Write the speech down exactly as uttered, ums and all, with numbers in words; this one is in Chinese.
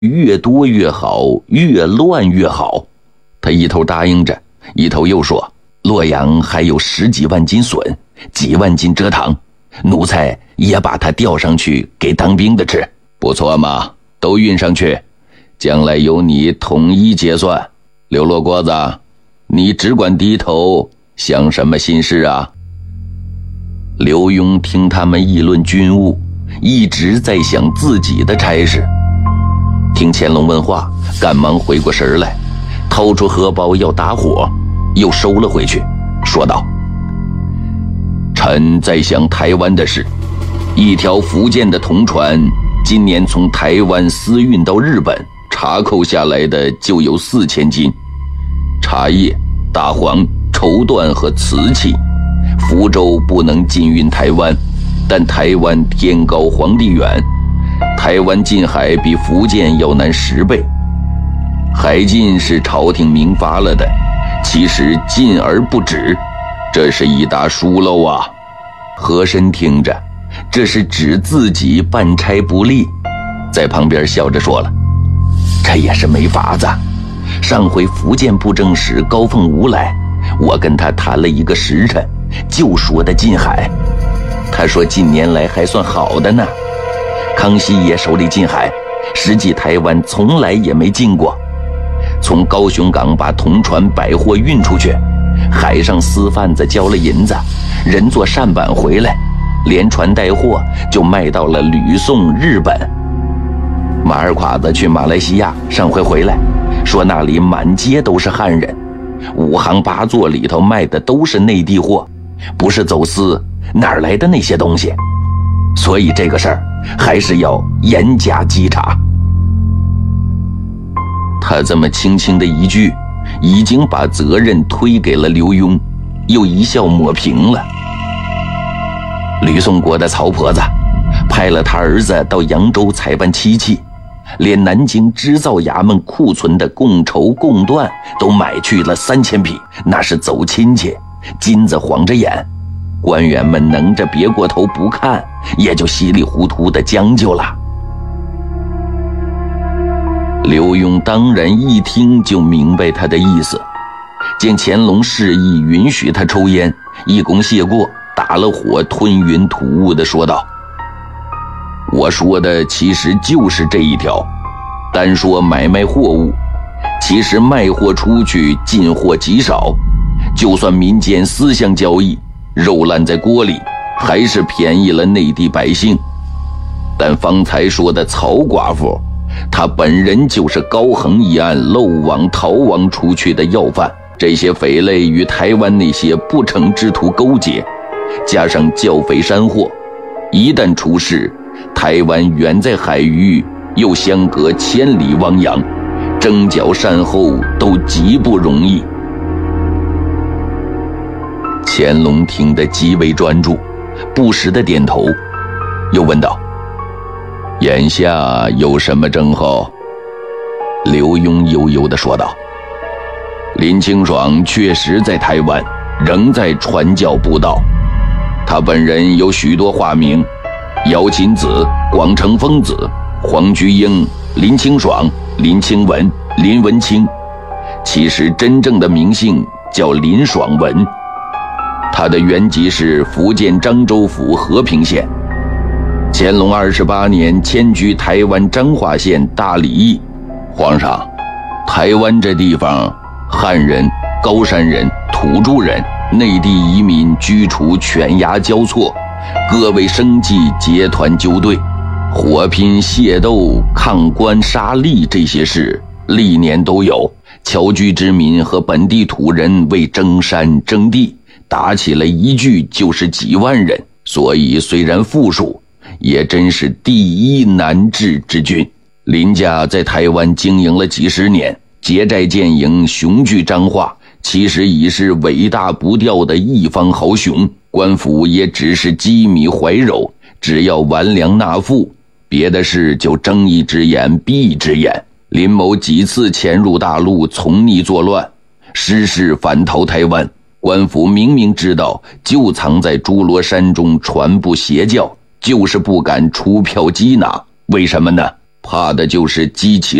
越多越好，越乱越好。他一头答应着，一头又说，洛阳还有十几万斤笋，几万斤蔗糖，奴才也把它调上去给当兵的吃。不错嘛，都运上去，将来由你统一结算。刘罗锅子，你只管低头，想什么心事啊？刘墉听他们议论军务，一直在想自己的差事。听乾隆问话，赶忙回过神来，掏出荷包要打火，又收了回去，说道：臣在想台湾的事，一条福建的铜船今年从台湾私运到日本，查扣下来的就有四千斤，茶叶、大黄、绸缎和瓷器。福州不能进运台湾，但台湾天高皇帝远，台湾近海比福建要难十倍。海禁是朝廷明发了的，其实禁而不止，这是一大疏漏啊。和珅听着，这是指自己办差不力，在旁边笑着说了，这也是没法子。上回福建布政使高凤吾来，我跟他谈了一个时辰，就说的近海，他说近年来还算好的呢。康熙爷手里近海，实际台湾从来也没进过。从高雄港把铜船百货运出去，海上私贩子交了银子，人坐舢板回来，连船带货就卖到了吕宋、日本。马二侉子去马来西亚，上回回来说那里满街都是汉人，五行八作里头卖的都是内地货，不是走私，哪儿来的那些东西？所以这个事儿还是要严加稽查。他这么轻轻的一句，已经把责任推给了刘墉，又一笑抹平了。吕宋国的曹婆子派了他儿子到扬州采办漆器，连南京织造衙门库存的贡绸贡缎都买去了三千匹，那是走亲戚，金子晃着眼，官员们能着别过头不看，也就稀里糊涂的将就了。刘墉当然一听就明白他的意思，见乾隆示意允许他抽烟，一躬谢过，打了火，吞云吐雾地说道：我说的其实就是这一条，单说买卖货物，其实卖货出去进货极少，就算民间私相交易，肉烂在锅里，还是便宜了内地百姓。但方才说的曹寡妇，他本人就是高衡一案漏网逃亡出去的要犯，这些匪类与台湾那些不逞之徒勾结，加上剿匪山货，一旦出事，台湾远在海域，又相隔千里汪洋，征剿善后都极不容易。乾隆听得极为专注，不时地点头，又问道：眼下有什么症候？刘墉悠悠地说道：林清爽确实在台湾，仍在传教布道，他本人有许多化名，姚琴子、广成疯子、黄菊英、林清爽、林清文、林文清，其实真正的名姓叫林爽文。他的原籍是福建漳州府和平县，乾隆二十八年迁居台湾彰化县大里驿。皇上，台湾这地方，汉人、高山人、土著人、内地移民居处犬牙交错，各为生计结团纠对，火拼械斗、抗官杀吏这些事历年都有。侨居之民和本地土人为争山争地，打起来一句就是几万人，所以虽然富庶，也真是第一难治之军。林家在台湾经营了几十年，结寨建营，雄踞彰化，其实已是伟大不掉的一方豪雄。官府也只是鸡米怀柔，只要完粮纳赋，别的事就睁一只眼闭一只眼。林某几次潜入大陆，从逆作乱，失事反逃台湾，官府明明知道就藏在诸罗山中传布邪教，就是不敢出票缉拿。为什么呢？ 怕的就是机器